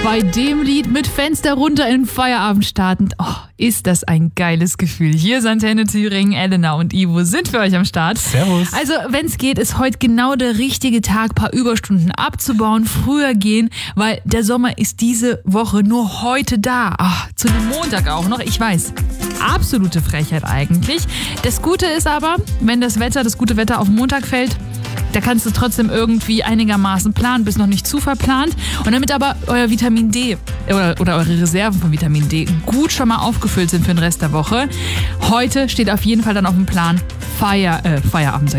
Bei dem Lied mit Fenster runter in den Feierabend startend. Oh, ist das ein geiles Gefühl. Hier ist Antenne Thüringen, Elena und Ivo sind für euch am Start. Servus. Also, wenn es geht, ist heute genau der richtige Tag, ein paar Überstunden abzubauen, früher gehen, weil der Sommer ist diese Woche nur heute da. Ach, zu dem Montag auch noch, ich weiß. Absolute Frechheit eigentlich. Das Gute ist aber, wenn das gute Wetter auf Montag fällt, da kannst du trotzdem irgendwie einigermaßen planen, bist noch nicht zu verplant. Und damit aber euer Vitamin D oder eure Reserven von Vitamin D gut schon mal aufgefüllt sind für den Rest der Woche, heute steht auf jeden Fall dann auf dem Plan Feierabend.